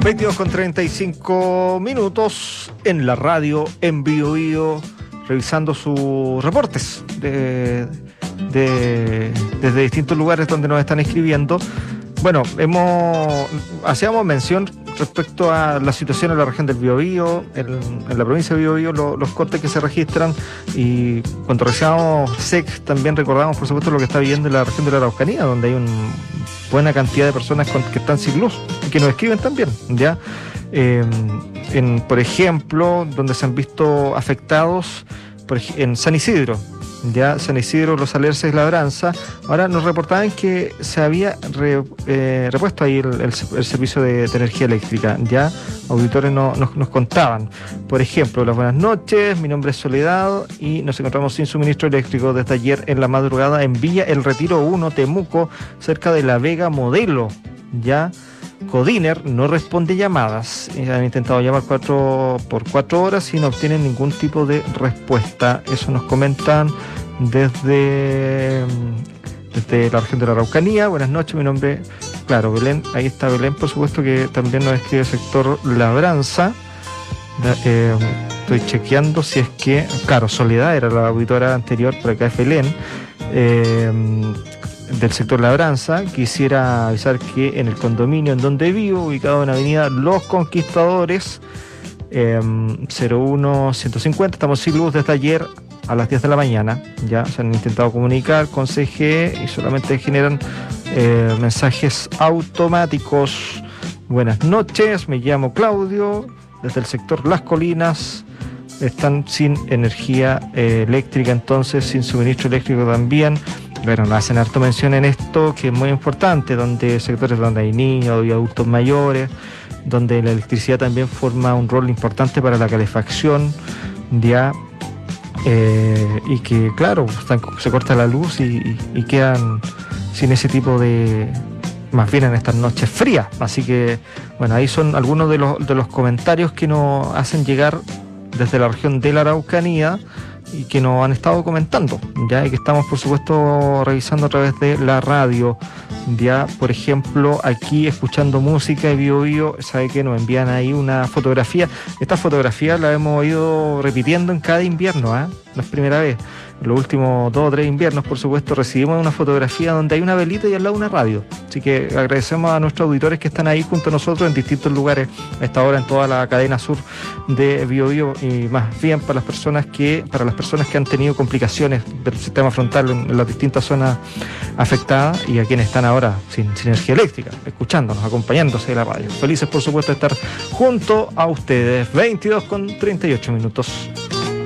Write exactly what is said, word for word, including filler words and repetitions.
veintidós con treinta y cinco minutos en la radio, en Bío Bío, revisando sus reportes de, de, desde distintos lugares donde nos están escribiendo. Bueno, hemos hacíamos mención respecto a la situación en la región del Biobío, en, en la provincia de Biobío, lo, los cortes que se registran, y cuando revisamos S E C también recordamos, por supuesto, lo que está viviendo en la región de la Araucanía, donde hay una buena cantidad de personas con, que están sin luz y que nos escriben también, ¿ya? Eh, en, por ejemplo, donde se han visto afectados por, en San Isidro, ya San Isidro, Los Alerces, Labranza. Ahora nos reportaban que se había re, eh, repuesto ahí el, el, el servicio de, de energía eléctrica. Ya auditores no, nos, nos contaban, por ejemplo: las buenas noches, mi nombre es Soledad y nos encontramos sin suministro eléctrico desde ayer en la madrugada en Villa El Retiro uno, Temuco, cerca de La Vega Modelo. Ya Codiner no responde llamadas. Han intentado llamar cuatro por cuatro horas y no obtienen ningún tipo de respuesta. Eso nos comentan desde, desde la región de la Araucanía. Buenas noches, mi nombre, claro, Belén. Ahí está Belén, por supuesto, que también nos escribe el sector Labranza. Eh, estoy chequeando si es que, claro, Soledad era la auditora anterior, por acá es Belén. Eh, del sector Labranza. Quisiera avisar que en el condominio en donde vivo, ubicado en avenida Los Conquistadores, eh, cero uno ciento cincuenta, estamos sin luz desde ayer a las diez de la mañana. Ya se han intentado comunicar con C G E y solamente generan eh, mensajes automáticos. Buenas noches, me llamo Claudio, desde el sector Las Colinas. Están sin energía eh, eléctrica, entonces sin suministro eléctrico también. Bueno, nos hacen harto mención en esto, que es muy importante, donde sectores donde hay niños y adultos mayores, donde la electricidad también forma un rol importante para la calefacción, ya, eh, y que, claro, están, se corta la luz y, y, y quedan sin ese tipo de, más bien en estas noches frías. Así que, bueno, ahí son algunos de los, de los comentarios que nos hacen llegar desde la región de la Araucanía y que nos han estado comentando, ya, y que estamos, por supuesto, revisando a través de la radio. Ya, por ejemplo, aquí escuchando música de Bío Bío, sabe que nos envían ahí una fotografía. Esta fotografía la hemos ido repitiendo en cada invierno, ¿eh? No es primera vez. En los últimos dos o tres inviernos, por supuesto, recibimos una fotografía donde hay una velita y al lado una radio. Así que agradecemos a nuestros auditores que están ahí junto a nosotros en distintos lugares a esta hora en toda la cadena sur de Bío Bío, y más bien para las personas que para las personas que han tenido complicaciones del sistema frontal en, en las distintas zonas afectadas, y a quienes están ahora sin, sin energía eléctrica, escuchándonos, acompañándose de la radio. Felices, por supuesto, de estar junto a ustedes. veintidós con treinta y ocho minutos.